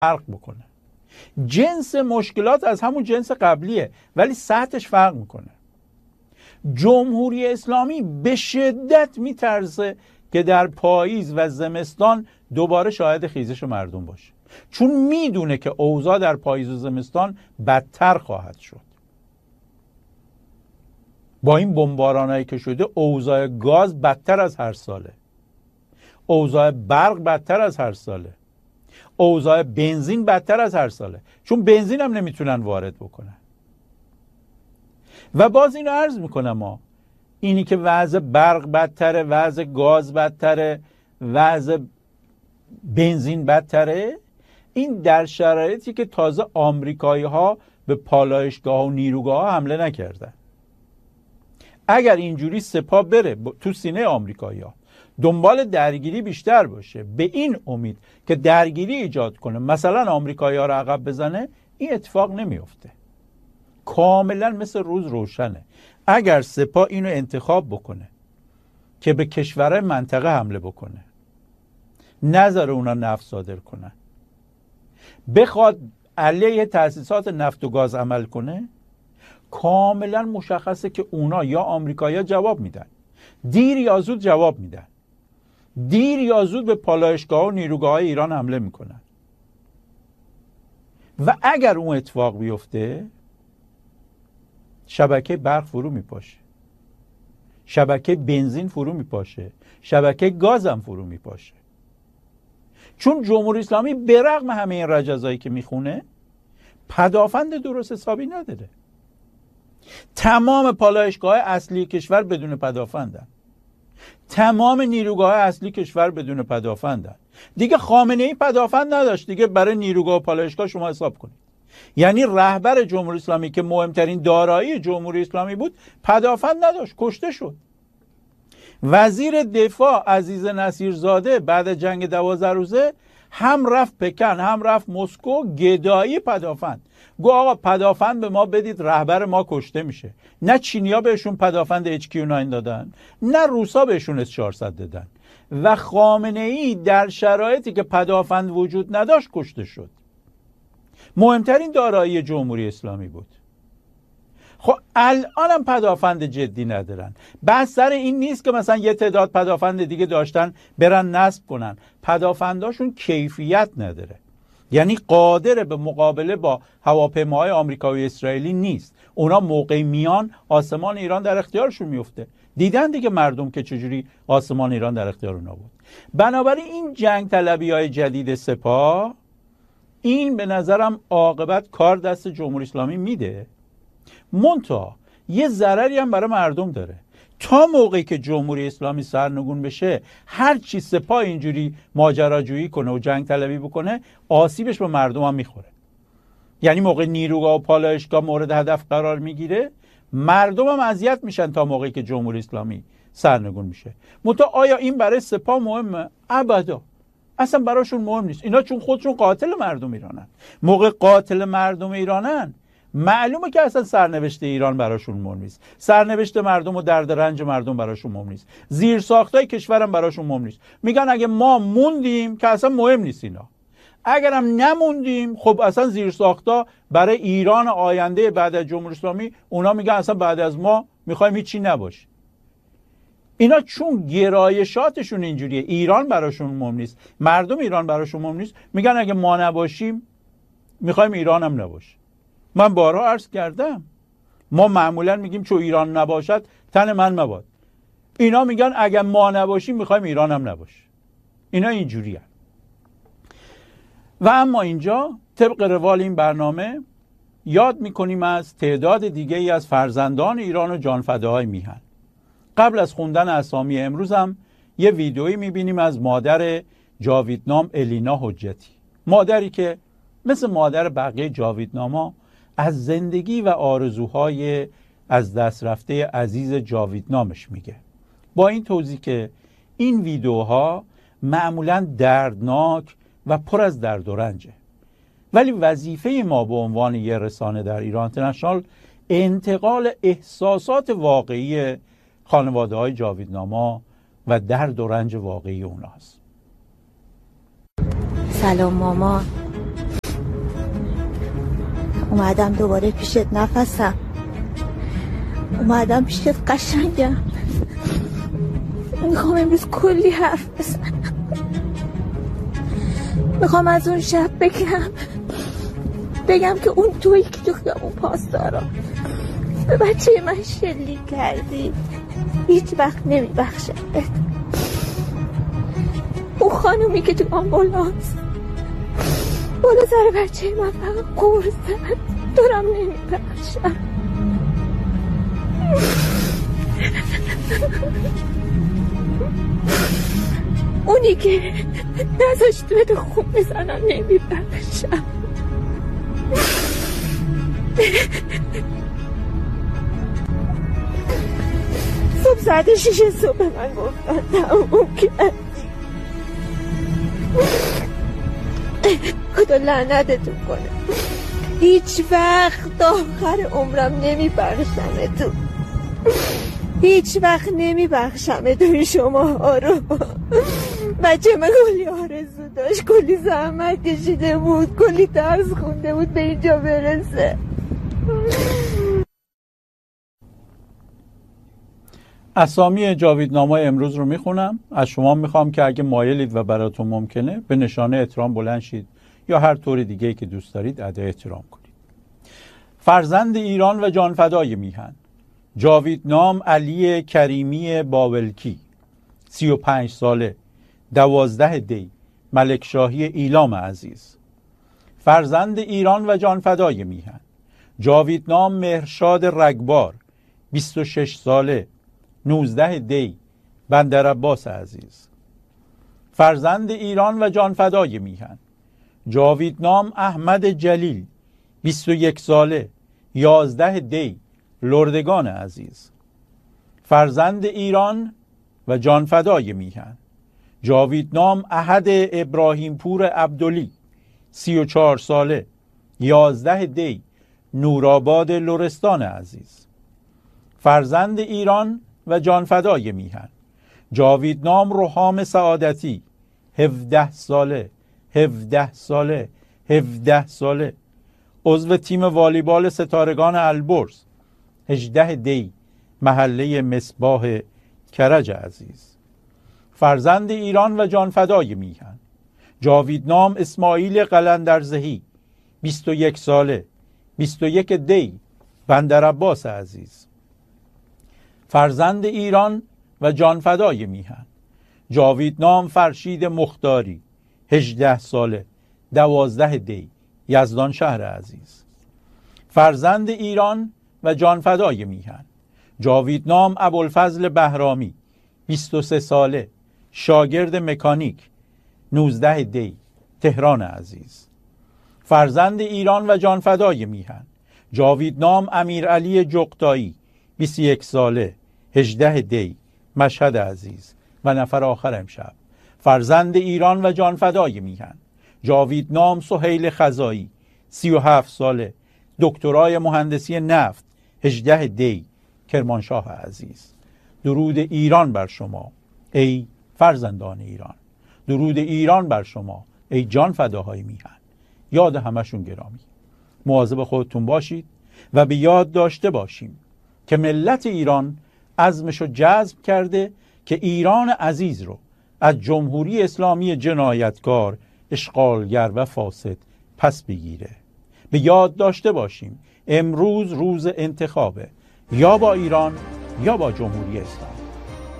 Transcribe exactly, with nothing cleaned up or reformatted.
فرق بکنه. جنس مشکلات از همون جنس قبلیه ولی سطحش فرق میکنه. جمهوری اسلامی به شدت میترسه که در پاییز و زمستان دوباره شاهد خیزش مردم باشه، چون میدونه که اوضاع در پاییز و زمستان بدتر خواهد شد. با این بمبارانایی که شده اوضاع گاز بدتر از هر ساله، اوضاع برق بدتر از هر ساله، اوضاع بنزین بدتر از هر ساله، چون بنزین هم نمیتونن وارد بکنن. و باز اینو عرض میکنم ما اینی که وضع برق بدتره، وضع گاز بدتره، وضع بنزین بدتره، این در شرایطی که تازه آمریکایی ها به پالایشگاه و نیروگاه ها حمله نکردن. اگر اینجوری سپاه بره تو سینه آمریکایی ها، دنبال درگیری بیشتر باشه، به این امید که درگیری ایجاد کنه، مثلا آمریکایی ها رو عقب بزنه، این اتفاق نمیفته. کاملا مثل روز روشنه. اگر سپاه اینو انتخاب بکنه که به کشورهای منطقه حمله بکنه، نظر اونا نفت صادر کنن، بخواد علیه تأسیسات نفت و گاز عمل کنه، کاملا مشخصه که اونا یا آمریکایی‌ها جواب میدن، دیر یا زود جواب میدن، دیر یا زود به پالایشگاه و نیروگاه‌های ایران حمله میکنن. و اگر اون اتفاق بیفته، شبکه برق فرو میپاشه، شبکه بنزین فرو میپاشه، شبکه گاز هم فرو میپاشه. چون جمهوری اسلامی به رغم همه این رجزایی که میخونه، پدافند درست حسابی نداره. تمام پالایشگاه اصلی کشور بدون پدافندن، تمام نیروگاه اصلی کشور بدون پدافندن. دیگه خامنه ای پدافند نداشت دیگه، برای نیروگاه و پالایشگاه شما حساب کنید. یعنی رهبر جمهوری اسلامی که مهمترین دارایی جمهوری اسلامی بود، پدافند نداشت، کشته شد. وزیر دفاع عزیز نصیرزاده بعد از جنگ دوازده روزه هم رفت پکن هم رفت مسکو، گدایی پدافند. گو آقا پدافند به ما بدید، رهبر ما کشته میشه. نه چینیا بهشون پدافند اچ کیو نه دادن، نه روسا بهشون اس چهارصد دادن. و خامنه ای در شرایطی که پدافند وجود نداشت کشته شد. مهمترین دارایی جمهوری اسلامی بود. خب الان هم پدافند جدی ندارن. بس سر این نیست که مثلا یه تعداد پدافند دیگه داشتن برن نصب کنن. پدافنداشون کیفیت نداره، یعنی قادر به مقابله با هواپیماهای آمریکایی و اسرائیلی نیست. اونا موقع میان آسمان ایران در اختیارشون میفته. دیدن دیگه مردم که چجوری آسمان ایران در اختیار اونا بود. بنابراین این جنگ طلبی های جدید سپاه، این به نظرم عاقبت کار دست جمهوری اسلامی میده، منتها یه ضرری هم برای مردم داره. تا موقعی که جمهوری اسلامی سرنگون بشه، هر چی سپاه اینجوری ماجراجویی کنه و جنگ طلبی بکنه، آسیبش به مردم هم میخوره. یعنی موقع نیروگاه و پالایشگاه مورد هدف قرار میگیره، مردم هم اذیت میشن تا موقعی که جمهوری اسلامی سرنگون میشه. منتها آیا این برای سپاه مهمه؟ ابدا، اصلا براشون مهم نیست. اینا چون خودشون قاتل مردم ایرانن، موقع قاتل مردم ایرانن، معلومه که اصلا سرنوشت ایران براشون مهم نیست، سرنوشت مردم و درد رنج مردم براشون مهم نیست، زیر ساختای کشورم براشون مهم نیست. میگن اگه ما موندیم که اصلا مهم نیست اینا، اگرم نموندیم خب اصلا زیر ساختا برای ایران آینده بعد از جمهوری اسلامی، اونا میگن اصلا بعد از ما میخوایم هیچی نباشه. اینا چون گرایشاتشون اینجوریه، ایران براشون مهم نیست، مردم ایران براشون مهم نیست، میگن اگه ما نباشیم میخوایم ایران هم نباشه. من بارها عرض کردم، ما معمولا میگیم چون ایران نباشد تن من مباد. اینا میگن اگه ما نباشیم میخوایم ایران هم نباشه. اینا اینجوری هست. و اما اینجا طبق روال این برنامه یاد میکنیم از تعداد دیگه ای از فرزندان ایران و جانفداهای میهن. قبل از خوندن اسامی امروز هم یه ویدئویی میبینیم از مادر جاویدنام الینا حجتی، مادری که مثل مادر بقیه جاویدناما از زندگی و آرزوهای از دست رفته عزیز جاویدنامش میگه، با این توضیح که این ویدیوها معمولاً دردناک و پر از درد و رنجه، ولی وظیفه ما به عنوان یه رسانه در ایران اینترنشنال انتقال احساسات واقعی خانواده های جاویدناما و درد و رنج واقعی اوناست. سلام مامان. اومدم دوباره پیشت نفسم، اومدم پیشت قشنگم. میخوام امروز کلی حرف بزنم، میخوام از اون شب بگم بگم که اون تویی که تو خیابون پاسدارا به بچه من شلیک کردی هیچ وقت نمیبخشم. اون خانومی که تو آمبولانس بالا سر بچه من فقط قرص زد، دورم نمیبخشم. اونی که نذاشت بده خوب بزنم نمیبخشم. صبح ساعت شیش صبح من گفتن تموم کردی. خدا لعنتتون کنه، هیچ وقت تا آخر عمرم نمیبخشم تو، هیچ وقت نمیبخشم تو شما ها رو. بچه من کلی آرزو داشت، کلی زحمت کشیده بود، کلی درس خونده بود به اینجا برسه. اسامی جاویدنامه‌های امروز رو میخونم. از شما میخوام که اگه مایلید و براتون ممکنه به نشانه احترام بلند شید یا هر طور دیگه‌ای که دوست دارید ادای احترام کنید. فرزند ایران و جانفدای میهن، جاویدنام علی کریمی باولکی، سی و پنج ساله، دوازده دی، ملکشاهی ایلام عزیز. فرزند ایران و جانفدای میهن، جاویدنام مهرشاد رگبار، بیست و شش ساله، نوزده دی، بندر عباس عزیز. فرزند ایران و جانفدای میهن، جاویدنام احمد جلیل، بیست و یک ساله، یازده دی، لردگان عزیز. فرزند ایران و جانفدای میهن، جاویدنام احد ابراهیم پور عبدلی، سی و چهار ساله، یازده دی، نورآباد لرستان عزیز. فرزند ایران و جانفدای میهن، جاویدنام رهام سعادتی، هفده ساله، هفده ساله، هفده ساله، عضو تیم والیبال ستارگان البرز، هجده دی، محله مصباح کرج عزیز. فرزند ایران و جانفدای میهن، جاویدنام اسماعیل قلندرزهی، بیست و یک ساله، بیست و یک دی، بندر عباس عزیز. فرزند ایران و جانفدای میهن، جاویدنام فرشید مختاری، هجده ساله، دوازده دی، یزدان شهر عزیز. فرزند ایران و جانفدای میهن، جاویدنام ابوالفضل بهرامی، بیست و سه ساله، شاگرد مکانیک، نوزده دی، تهران عزیز. فرزند ایران و جانفدای میهن، جاویدنام امیرعلی جغتایی، بیست و یک ساله، هجده دی، مشهد عزیز. و نفر آخر امشب، فرزند ایران و جانفدای میهن، جاویدنام سهیل خزایی، سی و هفت ساله، دکترای مهندسی نفت، هجده دی، کرمانشاه عزیز. درود ایران بر شما ای فرزندان ایران، درود ایران بر شما ای جانفداهای میهن. یاد همشون گرامی. مواظب خودتون باشید و به یاد داشته باشیم که ملت ایران عزمشو جزم کرده که ایران عزیز رو از جمهوری اسلامی جنایتکار، اشغالگر و فاسد پس بگیره. به یاد داشته باشیم امروز روز انتخابه، یا با ایران یا با جمهوری اسلامی.